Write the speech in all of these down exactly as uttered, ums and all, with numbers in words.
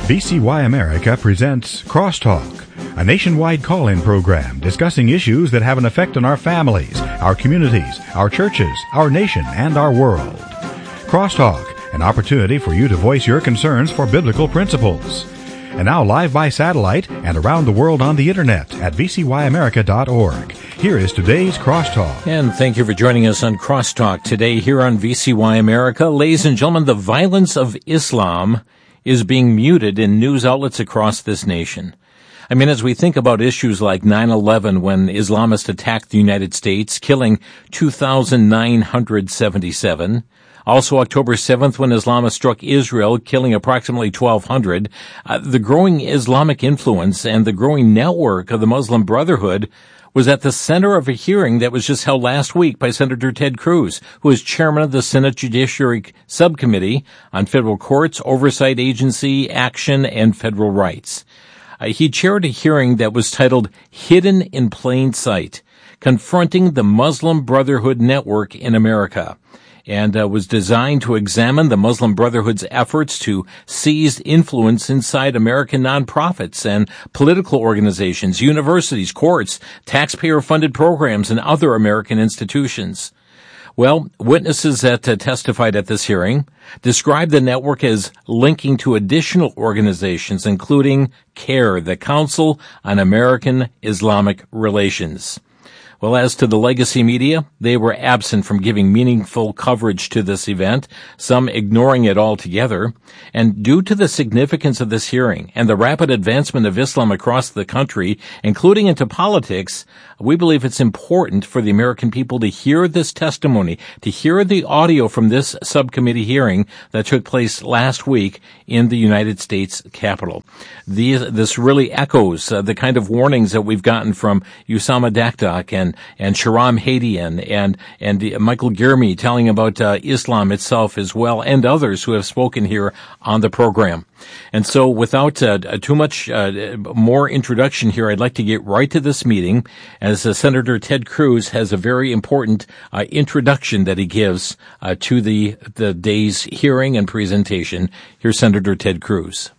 V C Y America presents Crosstalk, a nationwide call-in program discussing issues that have an effect on our families, our communities, our churches, our nation, and our world. Crosstalk, an opportunity for you to voice your concerns for biblical principles. And now live by satellite and around the world on the internet at v c y america dot org. Here is today's Crosstalk. And thank you for joining us on Crosstalk today here on V C Y America. Ladies and gentlemen, the violence of Islam is being muted in news outlets across this nation. I mean, as we think about issues like nine eleven, when Islamists attacked the United States, killing two thousand nine hundred seventy-seven, also October seventh, when Islamists struck Israel, killing approximately twelve hundred, uh, the growing Islamic influence and the growing network of the Muslim Brotherhood was at the center of a hearing that was just held last week by Senator Ted Cruz, who is chairman of the Senate Judiciary Subcommittee on Federal Courts, Oversight Agency, Action, and Federal Rights. Uh, he chaired a hearing that was titled Hidden in Plain Sight, Confronting the Muslim Brotherhood Network in America, and uh, was designed to examine the Muslim Brotherhood's efforts to seize influence inside American nonprofits and political organizations, universities, courts, taxpayer-funded programs, and other American institutions. Well, witnesses that uh, testified at this hearing described the network as linking to additional organizations, including CARE, the Council on American Islamic Relations. Well, as to the legacy media, they were absent from giving meaningful coverage to this event, some ignoring it altogether. And due to the significance of this hearing and the rapid advancement of Islam across the country, including into politics, we believe it's important for the American people to hear this testimony, to hear the audio from this subcommittee hearing that took place last week in the United States Capitol. These, this really echoes uh, the kind of warnings that we've gotten from Usama Dakdak and and Shahram Hadian and and uh, Michael Gierme telling about uh, Islam itself as well, and others who have spoken here on the program. And so without uh, too much uh, more introduction here, I'd like to get right to this meeting, as uh, Senator Ted Cruz has a very important uh, introduction that he gives uh, to the, the day's hearing and presentation. Here's Senator Ted Cruz.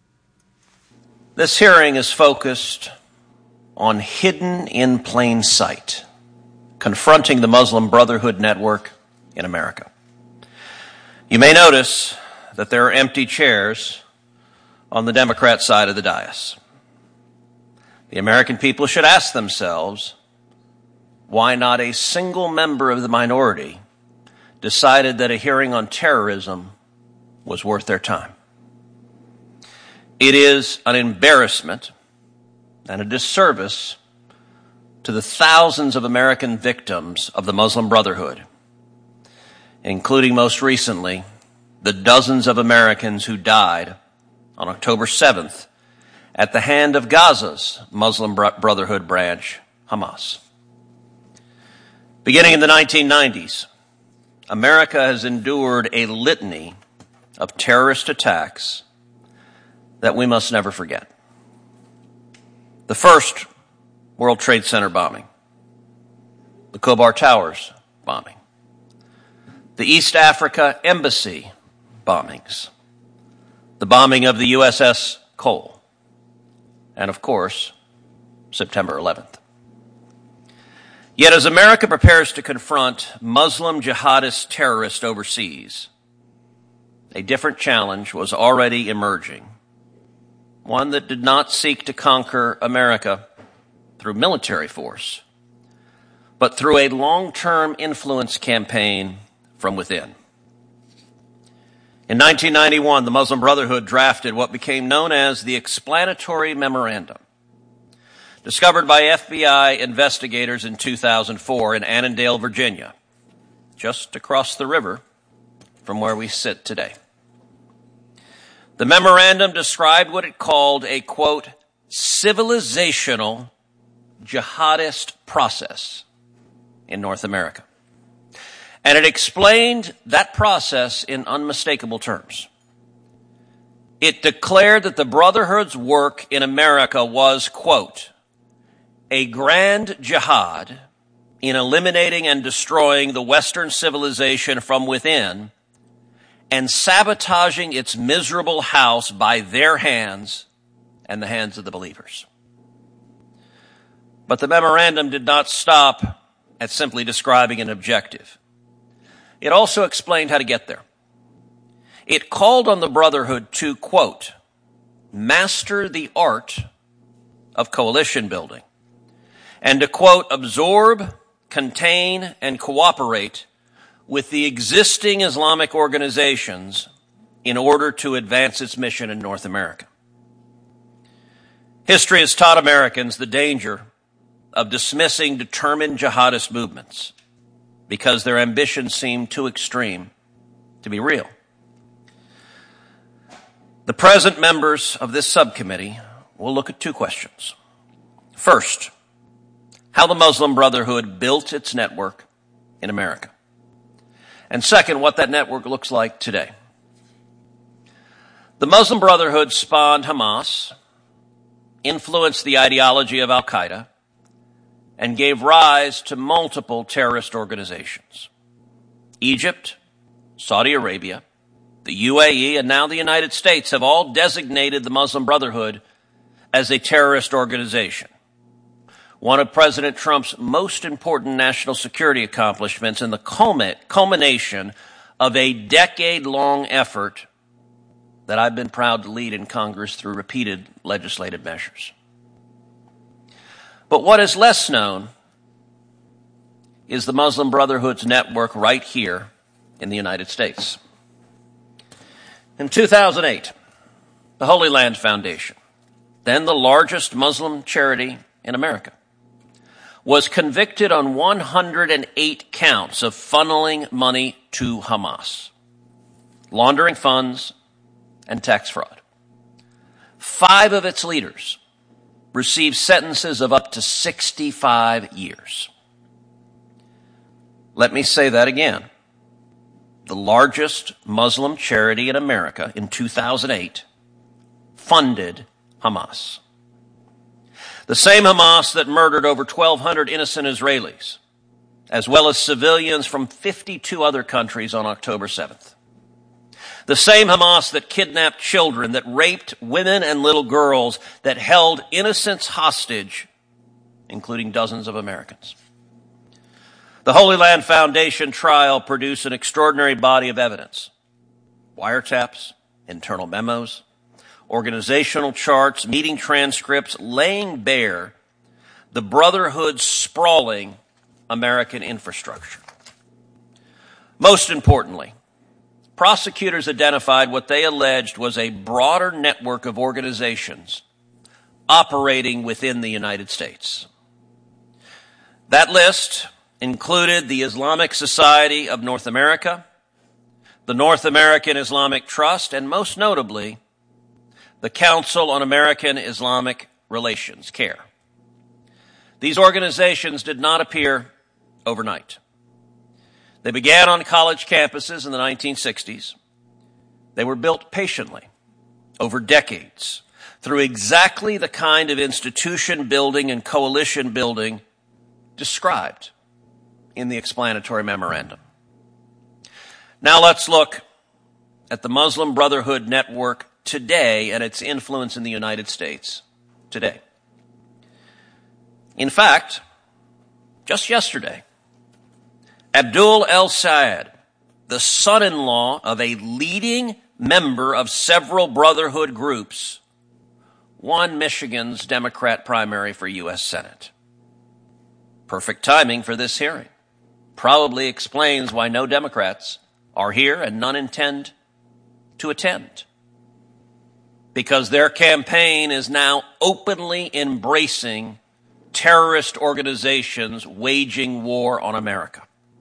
This hearing is focused on Hidden in Plain Sight, Confronting the Muslim Brotherhood Network in America. You may notice that there are empty chairs on the Democrat side of the dais. The American people should ask themselves why not a single member of the minority decided that a hearing on terrorism was worth their time. It is an embarrassment and a disservice to the thousands of American victims of the Muslim Brotherhood, including most recently the dozens of Americans who died on October seventh at the hand of Gaza's Muslim Brotherhood branch, Hamas. Beginning in the nineteen nineties, America has endured a litany of terrorist attacks that we must never forget. The first, World Trade Center bombing. The Khobar Towers bombing. The East Africa Embassy bombings. The bombing of the U S S Cole. And of course, September eleventh. Yet as America prepares to confront Muslim jihadist terrorists overseas, a different challenge was already emerging. One that did not seek to conquer America through military force, but through a long-term influence campaign from within. In nineteen ninety-one, the Muslim Brotherhood drafted what became known as the Explanatory Memorandum, discovered by F B I investigators in two thousand four in Annandale, Virginia, just across the river from where we sit today. The memorandum described what it called a, quote, civilizational jihadist process in North America. And it explained that process in unmistakable terms. It declared that the Brotherhood's work in America was, quote, a grand jihad in eliminating and destroying the Western civilization from within and sabotaging its miserable house by their hands and the hands of the believers. But the memorandum did not stop at simply describing an objective. It also explained how to get there. It called on the Brotherhood to, quote, master the art of coalition building, and to, quote, absorb, contain, and cooperate with the existing Islamic organizations in order to advance its mission in North America. History has taught Americans the danger of dismissing determined jihadist movements because their ambitions seem too extreme to be real. The present members of this subcommittee will look at two questions. First, how the Muslim Brotherhood built its network in America. And second, what that network looks like today. The Muslim Brotherhood spawned Hamas, influenced the ideology of Al-Qaeda, and gave rise to multiple terrorist organizations. Egypt, Saudi Arabia, the U A E, and now the United States have all designated the Muslim Brotherhood as a terrorist organization. One of President Trump's most important national security accomplishments and the culmination of a decade-long effort that I've been proud to lead in Congress through repeated legislative measures. But what is less known is the Muslim Brotherhood's network right here in the United States. In two thousand eight, the Holy Land Foundation, then the largest Muslim charity in America, was convicted on one hundred eight counts of funneling money to Hamas, laundering funds, and tax fraud. Five of its leaders received sentences of up to sixty-five years. Let me say that again. The largest Muslim charity in America in two thousand eight funded Hamas. The same Hamas that murdered over twelve hundred innocent Israelis, as well as civilians from fifty-two other countries on October seventh. The same Hamas that kidnapped children, that raped women and little girls, that held innocents hostage, including dozens of Americans. The Holy Land Foundation trial produced an extraordinary body of evidence. Wiretaps, internal memos, organizational charts, meeting transcripts, laying bare the Brotherhood's sprawling American infrastructure. Most importantly, prosecutors identified what they alleged was a broader network of organizations operating within the United States. That list included the Islamic Society of North America, the North American Islamic Trust, and most notably, the Council on American Islamic Relations, CAIR. These organizations did not appear overnight. They began on college campuses in the nineteen sixties. They were built patiently over decades through exactly the kind of institution building and coalition building described in the explanatory memorandum. Now let's look at the Muslim Brotherhood network today and its influence in the United States today. In fact, just yesterday, Abdul El-Sayed, the son-in-law of a leading member of several Brotherhood groups, won Michigan's Democrat primary for U S Senate. Perfect timing for this hearing. Probably explains why no Democrats are here and none intend to attend. Because their campaign is now openly embracing terrorist organizations waging war on America.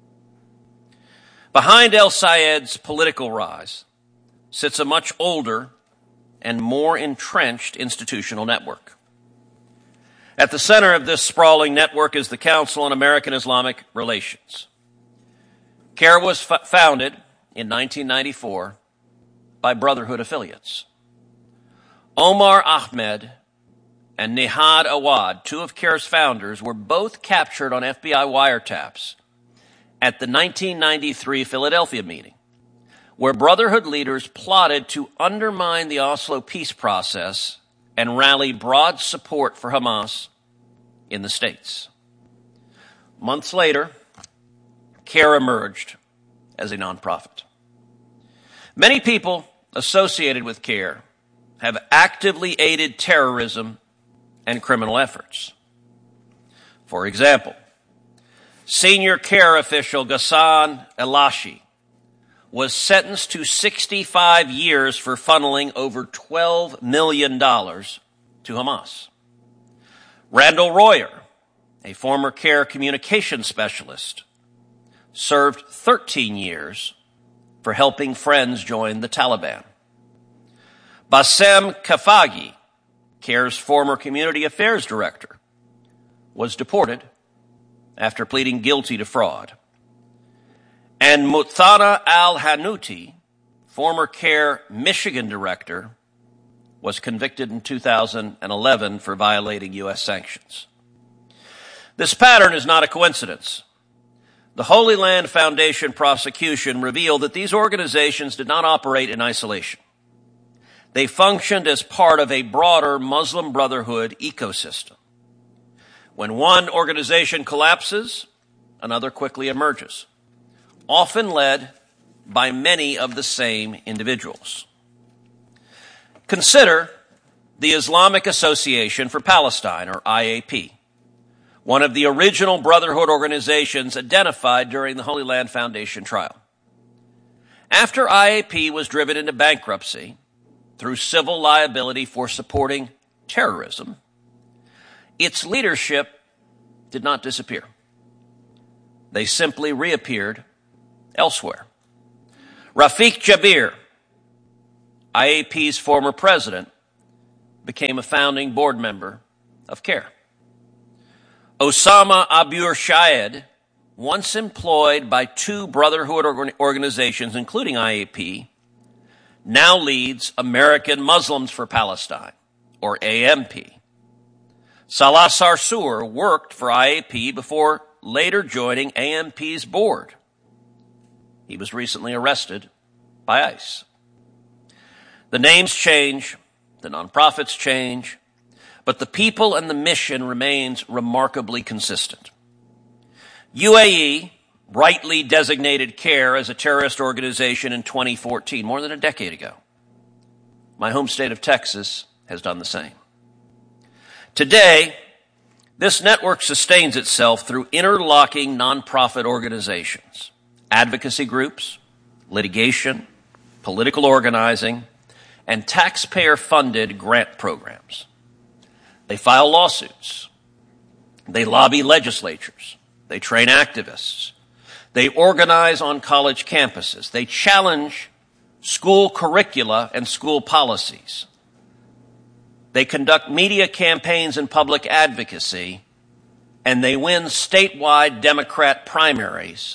Behind El-Sayed's political rise sits a much older and more entrenched institutional network. At the center of this sprawling network is the Council on American Islamic Relations. CAIR was f- founded in nineteen ninety-four by Brotherhood affiliates. Omar Ahmed and Nihad Awad, two of CAIR's founders, were both captured on F B I wiretaps at the nineteen ninety-three Philadelphia meeting, where Brotherhood leaders plotted to undermine the Oslo peace process and rally broad support for Hamas in the States. Months later, CARE emerged as a nonprofit. Many people associated with CARE have actively aided terrorism and criminal efforts. For example, senior CARE official Ghassan Elashi was sentenced to sixty-five years for funneling over twelve million dollars to Hamas. Randall Royer, a former CARE communications specialist, served thirteen years for helping friends join the Taliban. Bassem Khafagi, CARE's former community affairs director, was deported after pleading guilty to fraud. And Muthana al-Hanouti, former CARE Michigan director, was convicted in two thousand eleven for violating U S sanctions. This pattern is not a coincidence. The Holy Land Foundation prosecution revealed that these organizations did not operate in isolation. They functioned as part of a broader Muslim Brotherhood ecosystem. When one organization collapses, another quickly emerges, often led by many of the same individuals. Consider the Islamic Association for Palestine, or I A P, one of the original Brotherhood organizations identified during the Holy Land Foundation trial. After I A P was driven into bankruptcy through civil liability for supporting terrorism, its leadership did not disappear. They simply reappeared elsewhere. Rafiq Jabir, I A P's former president, became a founding board member of CARE. Osama Abur Shayed, once employed by two Brotherhood organizations, including I A P, now leads American Muslims for Palestine, or A M P. Salah Sarsour worked for I A P before later joining A M P's board. He was recently arrested by ICE. The names change, the nonprofits change, but the people and the mission remains remarkably consistent. U A E rightly designated CARE as a terrorist organization in twenty fourteen, more than a decade ago. My home state of Texas has done the same. Today, this network sustains itself through interlocking nonprofit organizations, advocacy groups, litigation, political organizing, and taxpayer-funded grant programs. They file lawsuits. They lobby legislatures. They train activists. They organize on college campuses. They challenge school curricula and school policies. They conduct media campaigns and public advocacy, and they win statewide Democrat primaries.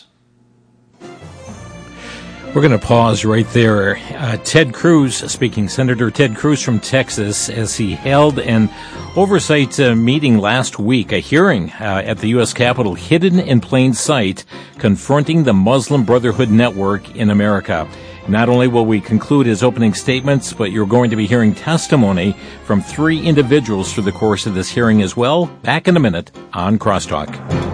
We're going to pause right there. Uh, Ted Cruz speaking, Senator Ted Cruz from Texas, as he held an oversight uh, meeting last week, a hearing uh, at the U S Capitol, hidden in plain sight, confronting the Muslim Brotherhood network in America. Not only will we conclude his opening statements, but you're going to be hearing testimony from three individuals through the course of this hearing as well. Back in a minute on Crosstalk.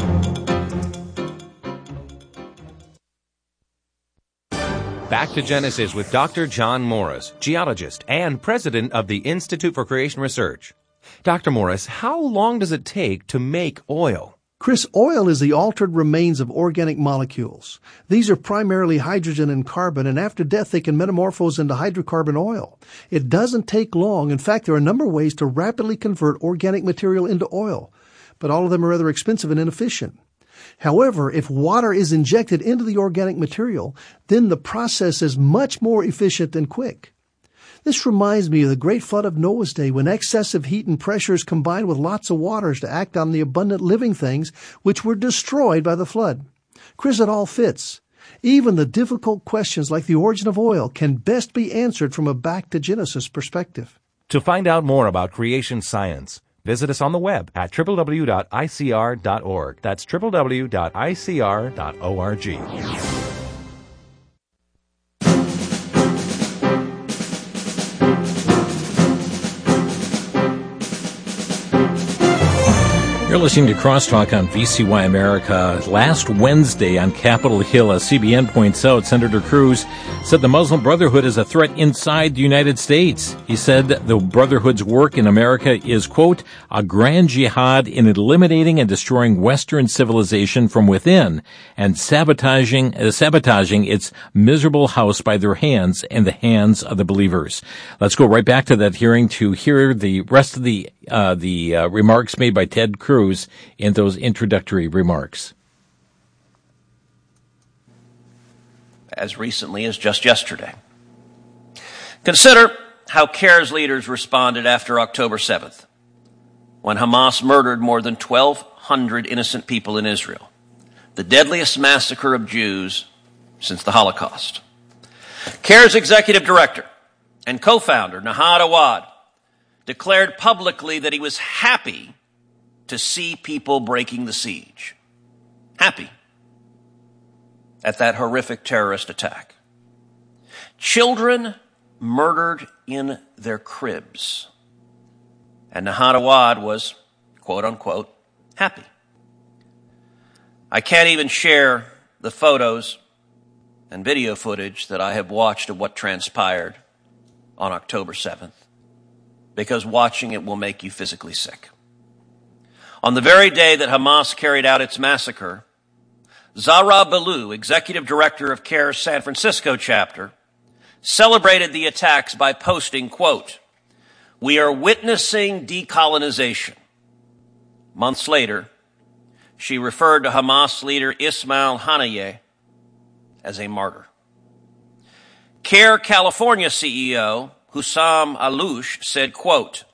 Back to Genesis with Doctor John Morris, geologist and president of the Institute for Creation Research. Doctor Morris, how long does it take to make oil? Chris, oil is the altered remains of organic molecules. These are primarily hydrogen and carbon, and after death they can metamorphose into hydrocarbon oil. It doesn't take long. In fact, there are a number of ways to rapidly convert organic material into oil, but all of them are rather expensive and inefficient. However, if water is injected into the organic material, then the process is much more efficient and quick. This reminds me of the great flood of Noah's day, when excessive heat and pressures combined with lots of waters to act on the abundant living things which were destroyed by the flood. Chris, it all fits. Even the difficult questions like the origin of oil can best be answered from a back to Genesis perspective. To find out more about creation science, visit us on the web at w w w dot i c r dot org. That's w w w dot i c r dot org. You're listening to Crosstalk on V C Y America. Last Wednesday on Capitol Hill, as C B N points out, Senator Cruz said the Muslim Brotherhood is a threat inside the United States. He said the Brotherhood's work in America is, quote, a grand jihad in eliminating and destroying Western civilization from within and sabotaging, uh, sabotaging its miserable house by their hands and the hands of the believers. Let's go right back to that hearing to hear the rest of the uh, the uh, remarks made by Ted Cruz in those introductory remarks. As recently as just yesterday. Consider how CARE's leaders responded after October seventh, when Hamas murdered more than twelve hundred innocent people in Israel, the deadliest massacre of Jews since the Holocaust. CARE's executive director and co-founder, Nahad Awad, declared publicly that he was happy to see people breaking the siege. Happy at that horrific terrorist attack. Children murdered in their cribs. And Nahad Awad was, quote unquote, happy. I can't even share the photos and video footage that I have watched of what transpired on October seventh, because watching it will make you physically sick. On the very day that Hamas carried out its massacre, Zahra Ballou, executive director of CARE's San Francisco chapter, celebrated the attacks by posting, quote, we are witnessing decolonization. Months later, she referred to Hamas leader Ismail Haniyeh as a martyr. CARE California C E O Hussam Alouche said, quote,